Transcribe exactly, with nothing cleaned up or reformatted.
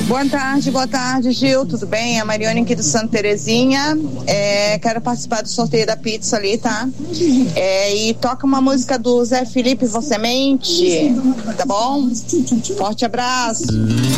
Boa tarde, boa tarde, Gil, tudo bem? É a Mariane aqui do Santa Terezinha. É, quero participar do sorteio da pizza ali, tá? É, e toca uma música do Zé Felipe, Você Mente, tá bom? Forte abraço.